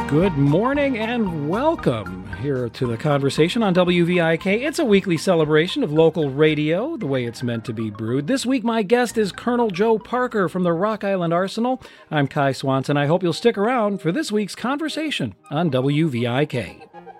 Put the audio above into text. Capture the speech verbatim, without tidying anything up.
Good morning and welcome here to the conversation on W V I K. It's a weekly celebration of local radio, the way it's meant to be brewed. This week, my guest is Colonel Joe Parker from the Rock Island Arsenal. I'm Kai Swanson. I hope you'll stick around for this week's conversation on W V I K.